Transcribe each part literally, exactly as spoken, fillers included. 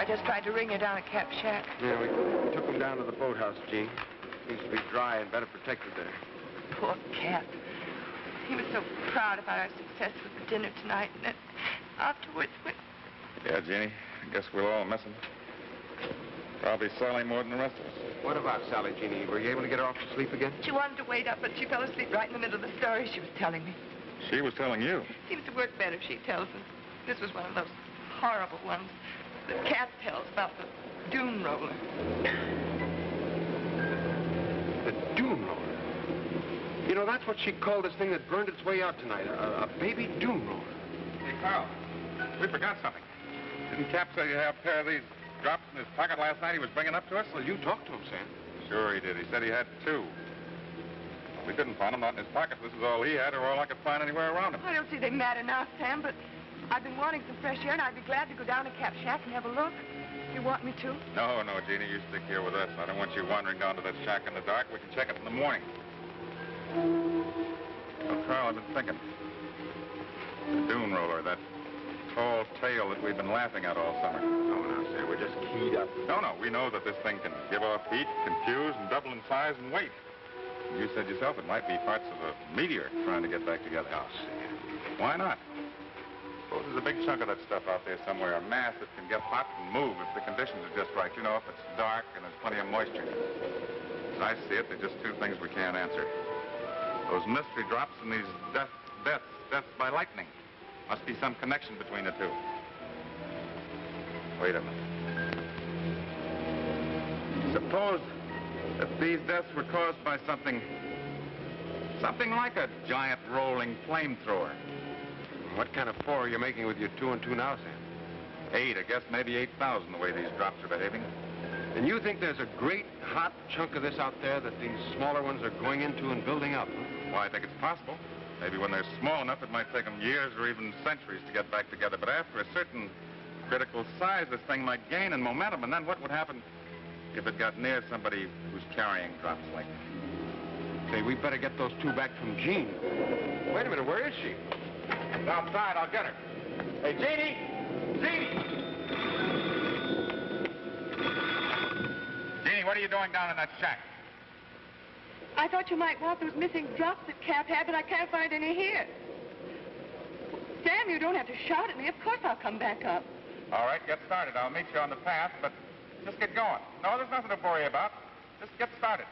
I just tried to ring her down at Cap Shack. Yeah, we took him down to the boathouse, Jean. Seems to be dry and better protected there. Poor Cap. He was so proud about our success with the dinner tonight, and then afterwards, when... Yeah, Jeannie, I guess we'll all miss him. Probably Sally more than the rest of us. What about Sally, Jeannie? Were you able to get her off to sleep again? She wanted to wait up, but she fell asleep right in the middle of the story she was telling me. She was telling you? Seems to work better if she tells them. This was one of those horrible ones that Cap tells about the doom roller. The doom roller? You know, that's what she called this thing that burned its way out tonight, a, a baby doom roller. Hey, Carl, we forgot something. Didn't Cap say you have a pair of these drops in his pocket last night he was bringing up to us? Well, you talked to him, Sam. Sure he did. He said he had two. We couldn't find them, not in his pocket. This is all he had or all I could find anywhere around him. I don't see they matter now, Sam, but I've been wanting some fresh air, and I'd be glad to go down to Cap Shack and have a look. You want me to? No, no, Jeannie, you stick here with us. I don't want you wandering down to that shack in the dark. We can check it in the morning. Oh, Carl, I've been thinking. The dune roller, that tall tail that we've been laughing at all summer. Oh, now, Sam, we're just keyed up. No, no, we know that this thing can give off heat, confuse, and double in size and weight. You said yourself it might be parts of a meteor trying to get back together. Oh, Sam. Why not? Suppose there's a big chunk of that stuff out there somewhere, a mass that can get hot and move if the conditions are just right. You know, if it's dark and there's plenty of moisture. As I see it, there are just two things we can't answer. Those mystery drops and these death, deaths, deaths by lightning. Must be some connection between the two. Wait a minute. Suppose that these deaths were caused by something, something like a giant rolling flamethrower. What kind of four are you making with your two and two now, Sam? Eight, I guess maybe eight thousand the way these drops are behaving. And you think there's a great hot chunk of this out there that these smaller ones are going into and building up, huh? Well, I think it's possible. Maybe when they're small enough, it might take them years or even centuries to get back together. But after a certain critical size, this thing might gain in momentum. And then what would happen if it got near somebody who's carrying drops like that? Say, we better get those two back from Jean. Wait a minute, where is she? She's outside. I'll get her. Hey, Jeannie! Jeannie! Jeannie, what are you doing down in that shack? I thought you might want those missing drops that Cap had, but I can't find any here. Sam, you don't have to shout at me. Of course I'll come back up. All right, get started. I'll meet you on the path, but just get going. No, there's nothing to worry about. Just get started.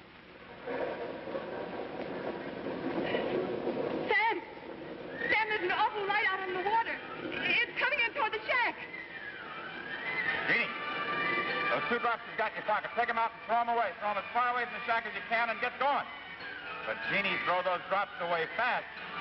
Sam! Sam, there's an awful light out in the water. It's coming in toward the shack. Jeannie, those two drops you've got in your pocket, take them out and throw them away. Throw them as far away from the shack as you can and get going. But, Jeannie, throw those drops away fast.